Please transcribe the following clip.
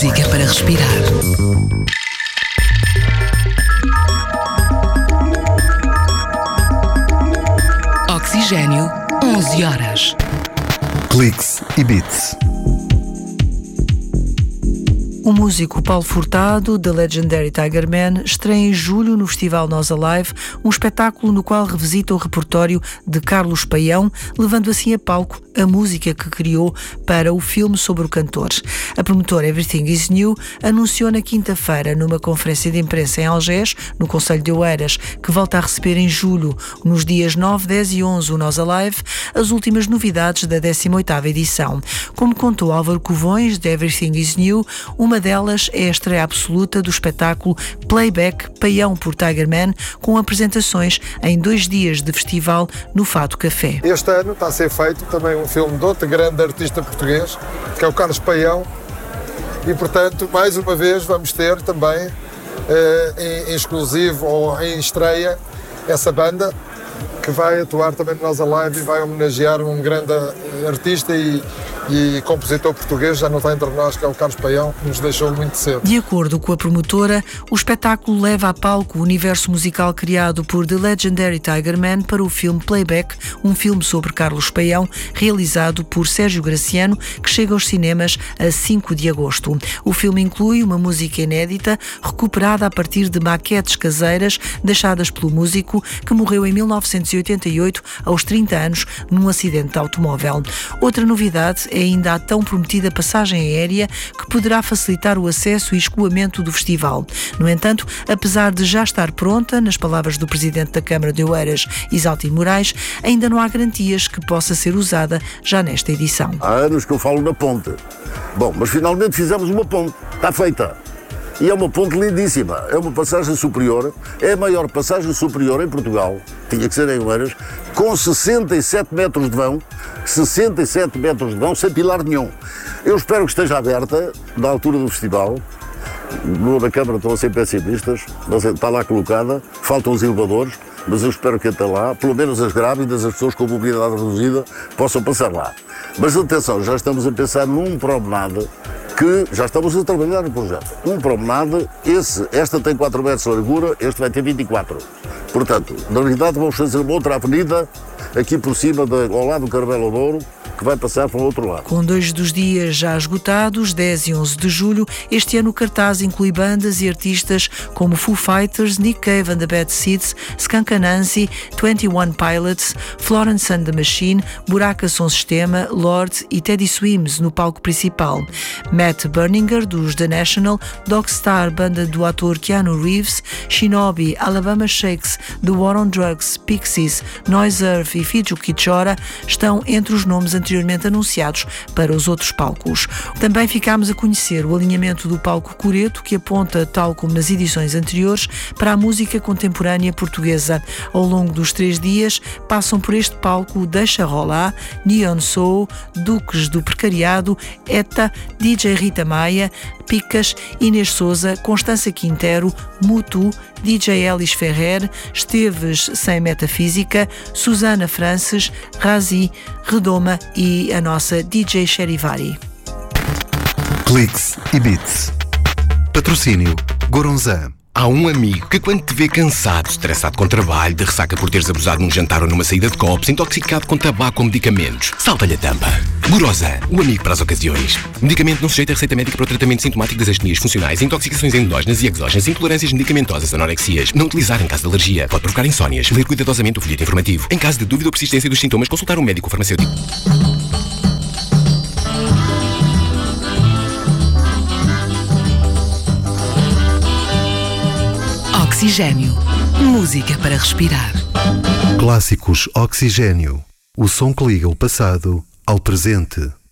Música para respirar. Oxigênio, 11 horas. Cliques e Beats. O músico Paulo Furtado, The Legendary Tiger Man, estreia em julho no Festival Nós Alive, um espetáculo no qual revisita o repertório de Carlos Paião, levando assim a palco a música que criou para o filme sobre o cantor. A promotora Everything Is New anunciou na quinta-feira, numa conferência de imprensa em Algés, no Concelho de Oeiras, que volta a receber em julho, nos dias 9, 10 e 11, o Nós Alive, as últimas novidades da 18ª edição. Como contou Álvaro Covões, de Everything Is New, uma delas é a estreia absoluta do espetáculo Playback Paião por Tiger Man, com apresentações em 2 dias de festival no Fado Café. Este ano está a ser feito também um filme de outro grande artista português, que é o Carlos Paião, e portanto, mais uma vez, vamos ter também em exclusivo ou em estreia essa banda que vai atuar também no Nós Alive e vai homenagear um grande artista e compositor português, já não está entre nós, que é o Carlos Paião, que nos deixou muito cedo. De acordo com a promotora, o espetáculo leva a palco o universo musical criado por The Legendary Tiger Man para o filme Playback, um filme sobre Carlos Paião, realizado por Sérgio Graciano, que chega aos cinemas a 5 de agosto. O filme inclui uma música inédita, recuperada a partir de maquetes caseiras deixadas pelo músico, que morreu em 1988, aos 30 anos, num acidente de automóvel. Outra novidade é ainda a tão prometida passagem aérea, que poderá facilitar o acesso e escoamento do festival. No entanto, apesar de já estar pronta, nas palavras do Presidente da Câmara de Oeiras, Isaltino Moraes, ainda não há garantias que possa ser usada já nesta edição. Há anos que eu falo na ponte. Bom, mas finalmente fizemos uma ponte. Está feita. E é uma ponte lindíssima, é uma passagem superior, é a maior passagem superior em Portugal, tinha que ser em Oeiras, com 67 metros de vão, 67 metros de vão, sem pilar nenhum. Eu espero que esteja aberta, na altura do festival. Na Câmara estão a ser pessimistas, está lá colocada, faltam os elevadores, mas eu espero que até lá, pelo menos as grávidas, as pessoas com mobilidade reduzida, possam passar lá. Mas atenção, já estamos a pensar num promenade, que já estamos a trabalhar no projeto. Um promenade, esta tem 4 metros de largura, este vai ter 24. Portanto, na realidade vamos fazer uma outra avenida, aqui por cima, ao lado do Carmelo Douro, que vai passar para o outro lado. Com 2 dos dias já esgotados, 10 e 11 de julho, este ano o cartaz inclui bandas e artistas como Foo Fighters, Nick Cave and the Bad Seeds, Skunk Anansi, 21 Pilots, Florence and the Machine, Buraca Som Sistema, Lorde e Teddy Swims no palco principal. Matt Berninger, dos The National, Dogstar, banda do ator Keanu Reeves, Shinobi, Alabama Shakes, The War on Drugs, Pixies, Noise Earth e Fiju Kichora estão entre os nomes anteriormente anunciados para os outros palcos. Também ficámos a conhecer o alinhamento do palco Coreto, que aponta, tal como nas edições anteriores, para a música contemporânea portuguesa. Ao longo dos 3 dias, passam por este palco Deixa Rolar, Neon Soul, Duques do Precariado, ETA, DJ Rita Maia, Picas, Inês Souza, Constança Quintero, Mutu, DJ Elis Ferrer, Esteves Sem Metafísica, Susana Frances, Razi, Redoma e a nossa DJ Cherivari. Cliques e Beats. Patrocínio Goronzan. Há um amigo que, quando te vê cansado, estressado com trabalho, de ressaca por teres abusado num jantar ou numa saída de copos, intoxicado com tabaco ou medicamentos, salta-lhe a tampa. Gorosan, o amigo para as ocasiões. Medicamento não sujeito a receita médica para o tratamento sintomático das astenias funcionais, intoxicações endógenas e exógenas, intolerâncias medicamentosas, anorexias. Não utilizar em caso de alergia. Pode provocar insónias. Ler cuidadosamente o folheto informativo. Em caso de dúvida ou persistência dos sintomas, consultar um médico ou farmacêutico. Oxigênio. Música para respirar. Clássicos Oxigênio. O som que liga o passado ao presente.